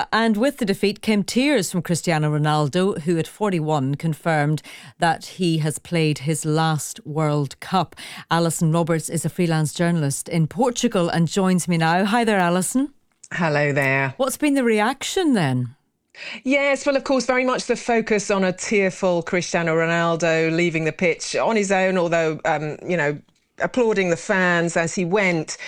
And with the defeat came tears from Cristiano Ronaldo, who at 41 confirmed that he has played his last World Cup. Alison Roberts is a freelance journalist in Portugal and joins me now. Hi there, Alison. Hello there. What's been the reaction then? Yes, well, of course, very much the focus on a tearful Cristiano Ronaldo leaving the pitch on his own, although, applauding the fans as he went.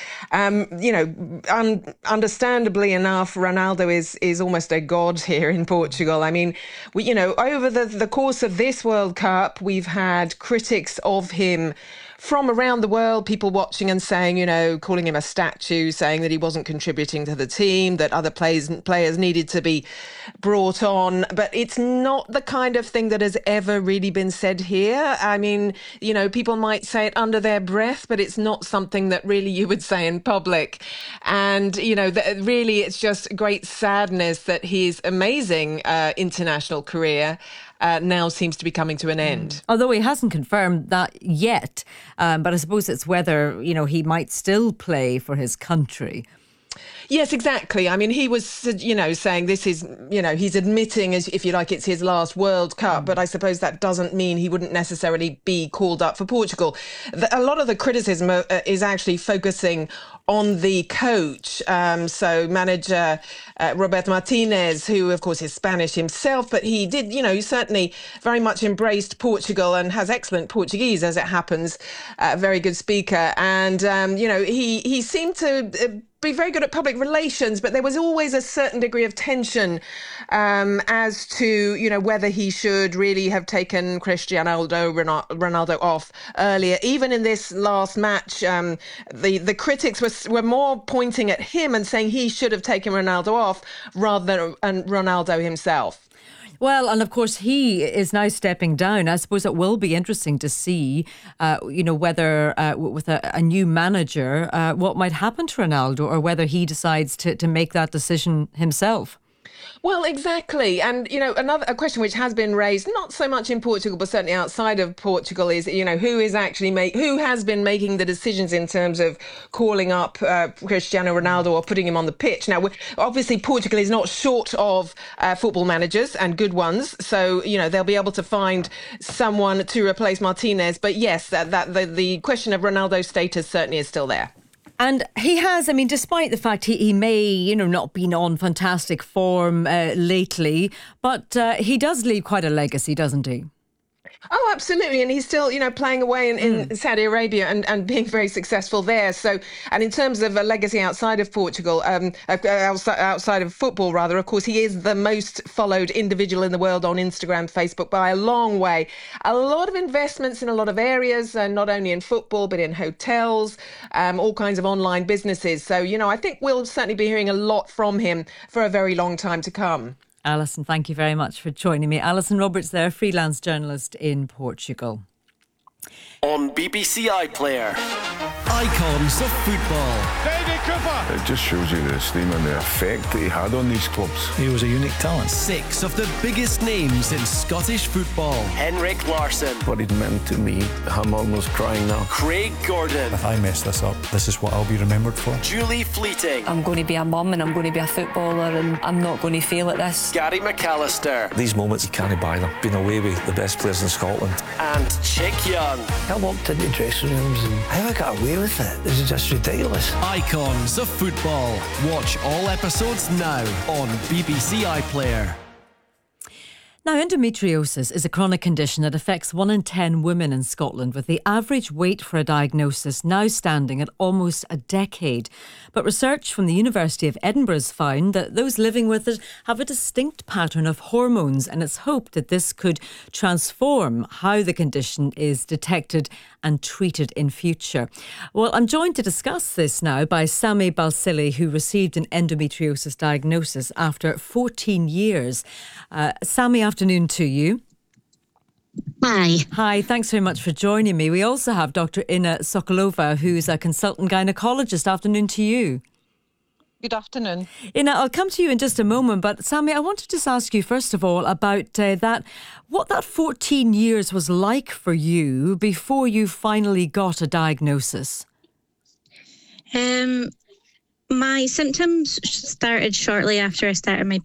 Understandably enough, Ronaldo is almost a god here in Portugal. I mean, over the course of this World Cup, we've had critics of him from around the world, people watching and saying, calling him a statue, saying that he wasn't contributing to the team, that other players needed to be brought on. But it's not the kind of thing that has ever really been said here. I mean, people might say it under their breath, but it's not something that really you would say in public. And, really, it's just great sadness that his amazing international career now seems to be coming to an end. Although he hasn't confirmed that yet, but I suppose it's whether, he might still play for his country. Yes, exactly. I mean, he was, saying this is, he's admitting, if you like, it's his last World Cup, but I suppose that doesn't mean he wouldn't necessarily be called up for Portugal. A lot of the criticism is actually focusing on the coach. So manager Roberto Martinez, who, of course, is Spanish himself, but he did, he certainly very much embraced Portugal and has excellent Portuguese, as it happens, a very good speaker. And, he seemed to be very good at public relations, but there was always a certain degree of tension as to, whether he should really have taken Cristiano Ronaldo off earlier. Even in this last match, the critics were more pointing at him and saying he should have taken Ronaldo off rather than Ronaldo himself. Well, and of course, he is now stepping down. I suppose it will be interesting to see, whether with a new manager, what might happen to Ronaldo, or whether he decides to make that decision himself. Well, exactly. And, a question which has been raised, not so much in Portugal, but certainly outside of Portugal, is, who has been making the decisions in terms of calling up Cristiano Ronaldo or putting him on the pitch. Now, obviously, Portugal is not short of football managers and good ones. So, they'll be able to find someone to replace Martinez. But yes, the question of Ronaldo's status certainly is still there. And he has, despite the fact he may, not been on fantastic form lately, but he does leave quite a legacy, doesn't he? Oh, absolutely. And he's still, playing away in Saudi Arabia and being very successful there. So, and in terms of a legacy outside of Portugal, outside of football, rather, of course, he is the most followed individual in the world on Instagram, Facebook by a long way. A lot of investments in a lot of areas, not only in football, but in hotels, all kinds of online businesses. So, I think we'll certainly be hearing a lot from him for a very long time to come. Alison, thank you very much for joining me. Alison Roberts there, freelance journalist in Portugal. On BBC iPlayer, Icons of Football. David Cooper. It just shows you the esteem and the effect that he had on these clubs. He was a unique talent. 6 of the biggest names in Scottish football. Henrik Larsson. What it meant to me, I'm almost crying now. Craig Gordon. If I mess this up, this is what I'll be remembered for. Julie Fleeting. I'm going to be a mum and I'm going to be a footballer and I'm not going to fail at this. Gary McAllister. These moments, you can't buy them. Been away with the best players in Scotland. And Chick Young. I walked into dressing rooms and how I got away with it. This is just ridiculous. Icons of Football. Watch all episodes now on BBC iPlayer. Now, endometriosis is a chronic condition that affects 1 in 10 women in Scotland, with the average wait for a diagnosis now standing at almost a decade. But research from the University of Edinburgh has found that those living with it have a distinct pattern of hormones, and it's hoped that this could transform how the condition is detected and treated in future. Well, I'm joined to discuss this now by Sami Balsillie, who received an endometriosis diagnosis after 14 years. Sami, afternoon to you. Hi. Hi, thanks very much for joining me. We also have Dr. Inna Sokolova, who's a consultant gynaecologist. Afternoon to you. Good afternoon. Inna, I'll come to you in just a moment, but Sami, I want to just ask you first of all about what that 14 years was like for you before you finally got a diagnosis. My symptoms started shortly after I started my